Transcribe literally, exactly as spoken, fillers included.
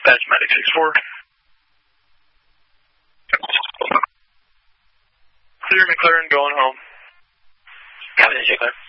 Dispatch Medic six four. Clear McLaren going home. Copy that, J-Clear.